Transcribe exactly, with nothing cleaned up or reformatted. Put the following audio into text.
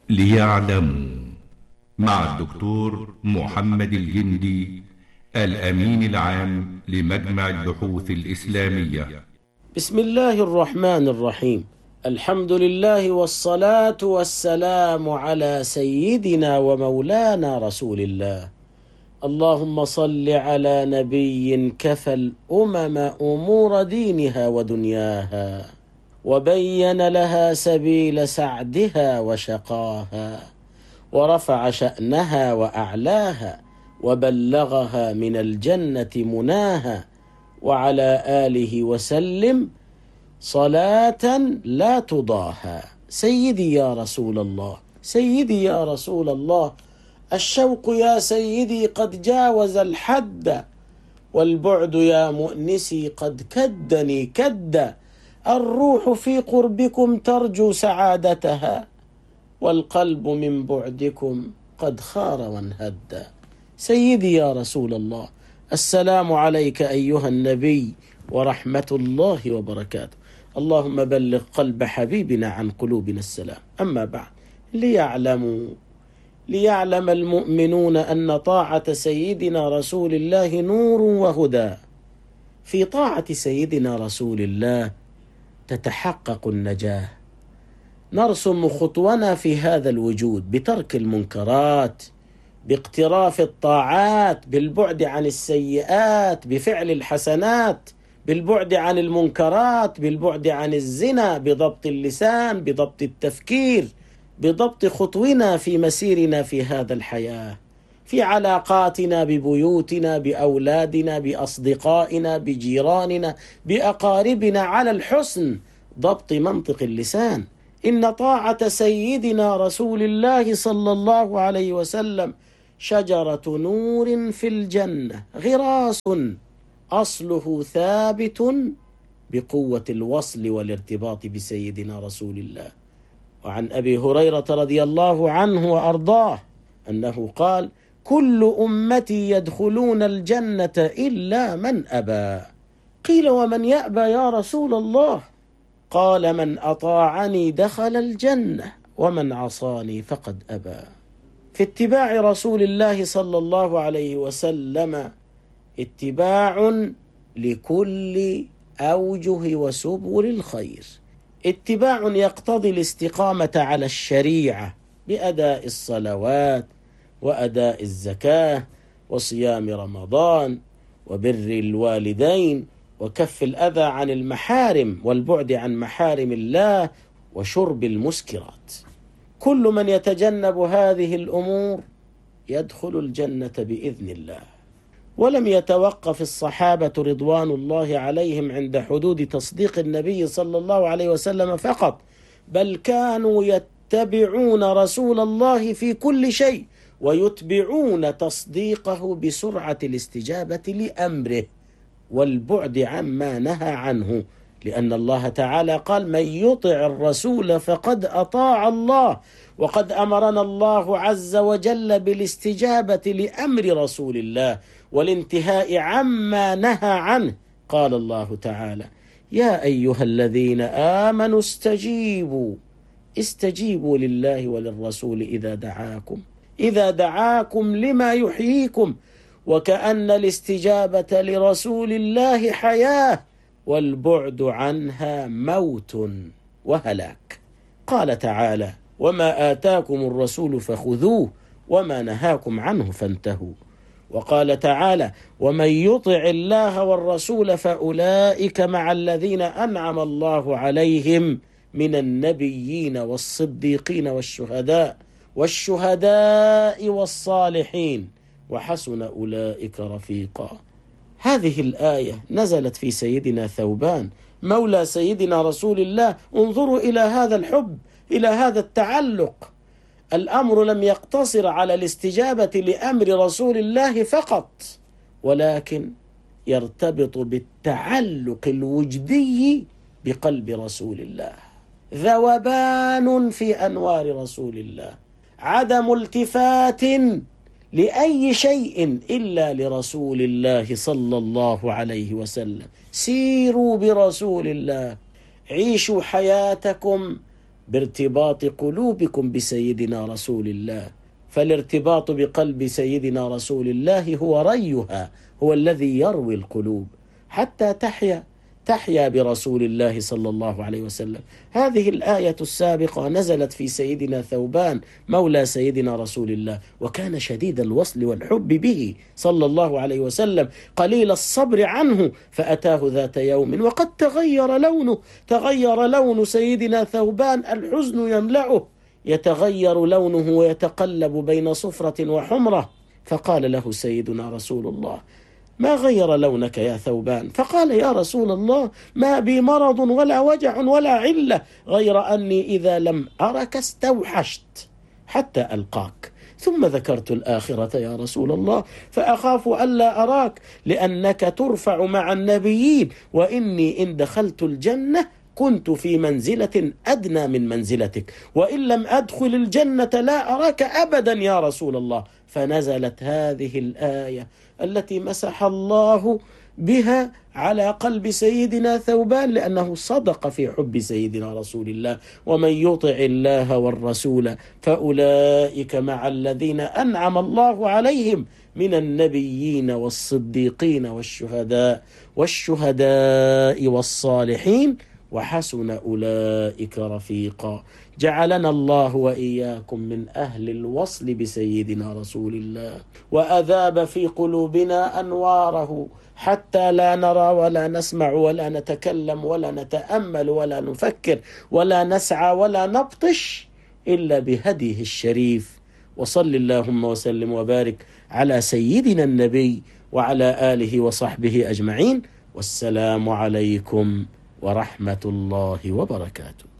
ليعلموا مع الدكتور محمد الجندي، الأمين العام لمجمع البحوث الإسلامية. بسم الله الرحمن الرحيم. الحمد لله والصلاة والسلام على سيدنا ومولانا رسول الله. اللهم صل على نبي كفى الأمم أمور دينها ودنياها، وبين لها سبيل سعدها وشقاها، ورفع شأنها وأعلاها، وبلغها من الجنة مناها، وعلى آله وسلم صلاة لا تضاهى. سيدي يا رسول الله، سيدي يا رسول الله، الشوق يا سيدي قد جاوز الحد، والبعد يا مؤنسي قد كدني كدا. الروح في قربكم ترجو سعادتها، والقلب من بعدكم قد خار وانهد. سيدي يا رسول الله، السلام عليك أيها النبي ورحمة الله وبركاته. اللهم بلغ قلب حبيبنا عن قلوبنا السلام. أما بعد، ليعلموا ليعلم المؤمنون أن طاعة سيدنا رسول الله نور وهدى. في طاعة سيدنا رسول الله تتحقق النجاة. نرسم خطونا في هذا الوجود بترك المنكرات، باقتراف الطاعات، بالبعد عن السيئات، بفعل الحسنات، بالبعد عن المنكرات، بالبعد عن الزنا، بضبط اللسان، بضبط التفكير، بضبط خطونا في مسيرنا في هذا الحياة، في علاقاتنا ببيوتنا، بأولادنا، بأصدقائنا، بجيراننا، بأقاربنا، على الحسن ضبط منطق اللسان. إن طاعة سيدنا رسول الله صلى الله عليه وسلم شجرة نور في الجنة، غراس أصله ثابت بقوة الوصل والارتباط بسيدنا رسول الله. وعن أبي هريرة رضي الله عنه وأرضاه أنه قال: كل أمتي يدخلون الجنة إلا من أبى. قيل: ومن يأبى يا رسول الله؟ قال: من أطاعني دخل الجنة، ومن عصاني فقد أبى. في اتباع رسول الله صلى الله عليه وسلم اتباع لكل أوجه وسبل الخير، اتباع يقتضي الاستقامة على الشريعة بأداء الصلوات، وأداء الزكاة، وصيام رمضان، وبر الوالدين، وكف الأذى عن المحارم، والبعد عن محارم الله، وشرب المسكرات. كل من يتجنب هذه الأمور يدخل الجنة بإذن الله. ولم يتوقف الصحابة رضوان الله عليهم عند حدود تصديق النبي صلى الله عليه وسلم فقط، بل كانوا يتبعون رسول الله في كل شيء، ويتبعون تصديقه بسرعة الاستجابة لأمره والبعد عما نهى عنه، لأن الله تعالى قال: من يطع الرسول فقد أطاع الله. وقد أمرنا الله عز وجل بالاستجابة لأمر رسول الله والانتهاء عما نهى عنه. قال الله تعالى: يا أيها الذين آمنوا استجيبوا استجيبوا لله وللرسول إذا دعاكم إذا دعاكم لما يحييكم. وكأن الاستجابة لرسول الله حياة، والبعد عنها موت وهلاك. قال تعالى: وما آتاكم الرسول فخذوه، وما نهاكم عنه فانتهوا. وقال تعالى: ومن يطع الله والرسول فأولئك مع الذين أنعم الله عليهم من النبيين والصديقين والشهداء والشهداء والصالحين، وحسن أولئك رفيقا. هذه الآية نزلت في سيدنا ثوبان مولى سيدنا رسول الله. انظروا إلى هذا الحب، إلى هذا التعلق. الأمر لم يقتصر على الاستجابة لأمر رسول الله فقط، ولكن يرتبط بالتعلق الوجدي بقلب رسول الله. ذوبان في أنوار رسول الله، عدم التفات لأي شيء إلا لرسول الله صلى الله عليه وسلم. سيروا برسول الله، عيشوا حياتكم بارتباط قلوبكم بسيدنا رسول الله، فالارتباط بقلب سيدنا رسول الله هو ريها، هو الذي يروي القلوب حتى تحيا تحيا برسول الله صلى الله عليه وسلم. هذه الآية السابقة نزلت في سيدنا ثوبان مولى سيدنا رسول الله، وكان شديد الوصل والحب به صلى الله عليه وسلم، قليل الصبر عنه، فأتاه ذات يوم وقد تغير لونه تغير لون سيدنا ثوبان، الحزن يملأه، يتغير لونه ويتقلب بين صفرة وحمرة. فقال له سيدنا رسول الله: ما غير لونك يا ثوبان؟ فقال: يا رسول الله، ما بي مرض ولا وجع ولا علة، غير أني إذا لم أرك استوحشت حتى ألقاك، ثم ذكرت الآخرة يا رسول الله، فأخاف ألا أراك لأنك ترفع مع النبيين، وإني إن دخلت الجنة كنت في منزلة أدنى من منزلتك، وإن لم أدخل الجنة لا أراك أبدا يا رسول الله. فنزلت هذه الآية التي مسح الله بها على قلب سيدنا ثوبان، لأنه صدق في حب سيدنا رسول الله: ومن يطع الله والرسول فأولئك مع الذين أنعم الله عليهم من النبيين والصديقين والشهداء والشهداء والصالحين وحسن أولئك رفيقا. جعلنا الله وإياكم من أهل الوصل بسيدنا رسول الله، وأذاب في قلوبنا أنواره حتى لا نرى ولا نسمع ولا نتكلم ولا نتأمل ولا نفكر ولا نسعى ولا نبطش إلا بهديه الشريف. وصل اللهم وسلم وبارك على سيدنا النبي وعلى آله وصحبه أجمعين، والسلام عليكم ورحمة الله وبركاته.